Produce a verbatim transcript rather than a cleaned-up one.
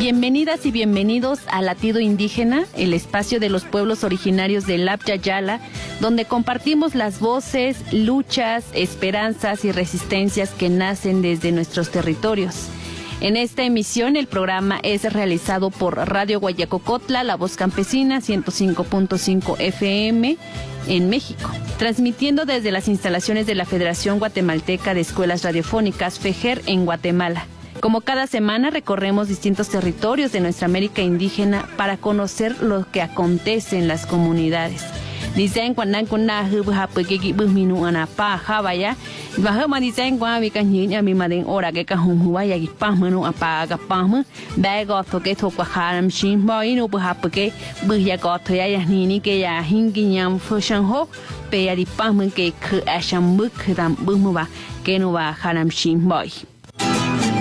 Bienvenidas y bienvenidos a Latido Indígena, el espacio de los pueblos originarios de Lapcha Yala, donde compartimos las voces, luchas, esperanzas y resistencias que nacen desde nuestros territorios. En esta emisión el programa es realizado por Radio Guayacocotla, La Voz Campesina, ciento cinco punto cinco F M en México, transmitiendo desde las instalaciones de la Federación Guatemalteca de Escuelas Radiofónicas, FEGER, en Guatemala. Como cada semana recorremos distintos territorios de nuestra América indígena para conocer lo que acontece en las comunidades. Dicen cuando kuna hubha pekeki buminu ana pa habaya bahama dicen kwa bikan hinya mi maden ora ke ka hum huwa ya ki pamanu apa ka pam ba go to ke to kwa haram shin ba inu bha peke bu ya go to ya ni ni ke ya hingi nyam fo shan ho pe ya di pam ke k asham buk dam bu mu ba ke no ba haram shin boy.